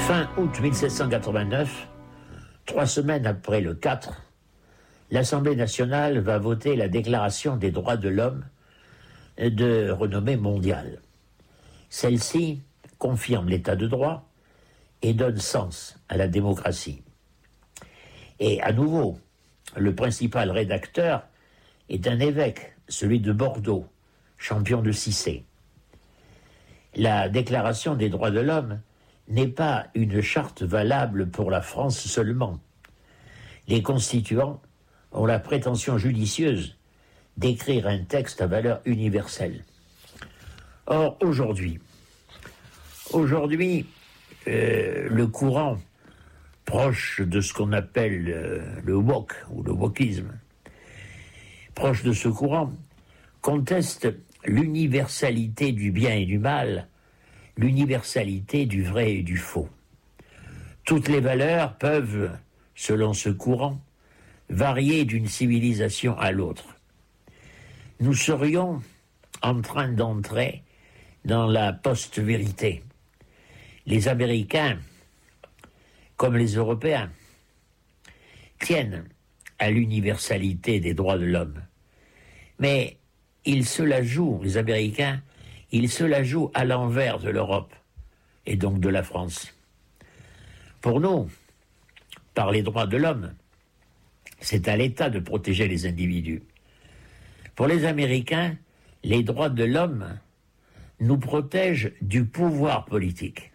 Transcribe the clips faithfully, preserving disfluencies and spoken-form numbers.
Fin août mille sept cent quatre-vingt-neuf, trois semaines après le quatre, l'Assemblée nationale va voter la Déclaration des droits de l'homme de renommée mondiale. Celle-ci confirme l'état de droit et donne sens à la démocratie. Et à nouveau, le principal rédacteur est un évêque, celui de Bordeaux, champion de Cissé. La Déclaration des droits de l'homme n'est pas une charte valable pour la France seulement. Les constituants ont la prétention judicieuse d'écrire un texte à valeur universelle. Or, aujourd'hui, aujourd'hui, euh, le courant proche de ce qu'on appelle euh, le woke ou le wokisme, proche de ce courant, conteste l'universalité du bien et du mal, l'universalité du vrai et du faux. Toutes les valeurs peuvent, selon ce courant, varier d'une civilisation à l'autre. Nous serions en train d'entrer dans la post-vérité. Les Américains, comme les Européens, tiennent à l'universalité des droits de l'homme. Mais ils se la jouent, les Américains, ils se la jouent à l'envers de l'Europe et donc de la France. Pour nous, par les droits de l'homme, c'est à l'État de protéger les individus. Pour les Américains, les droits de l'homme nous protègent du pouvoir politique.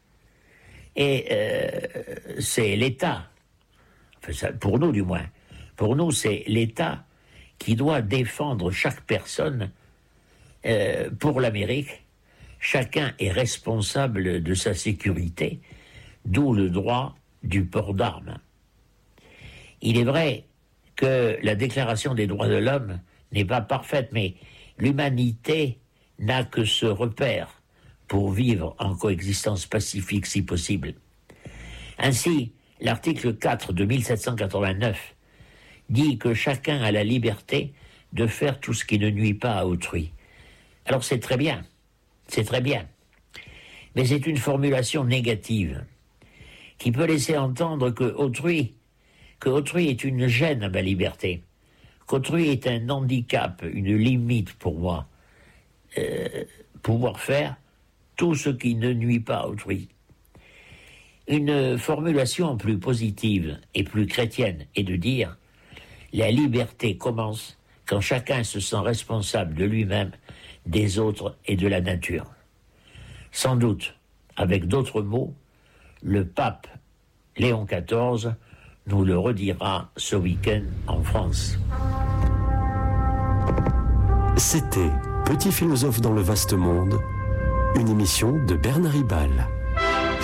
Et euh, c'est l'État, enfin ça, pour nous du moins, pour nous c'est l'État qui doit défendre chaque personne. Euh, pour l'Amérique, chacun est responsable de sa sécurité, d'où le droit du port d'armes. Il est vrai que la Déclaration des droits de l'homme n'est pas parfaite, mais l'humanité n'a que ce repère pour vivre en coexistence pacifique si possible. Ainsi, l'article quatre de mille sept cent quatre-vingt-neuf dit que chacun a la liberté de faire tout ce qui ne nuit pas à autrui. Alors c'est très bien, c'est très bien, mais c'est une formulation négative qui peut laisser entendre que autrui, que autrui est une gêne à ma liberté, qu'autrui est un handicap, une limite pour moi, euh, pouvoir faire tout ce qui ne nuit pas à autrui. Une formulation plus positive et plus chrétienne est de dire « La liberté commence quand chacun se sent responsable de lui-même, des autres et de la nature. » Sans doute, avec d'autres mots, le pape Léon quatorze nous le redira ce week-end en France. C'était Petit philosophe dans le vaste monde, une émission de Bernard Ribal.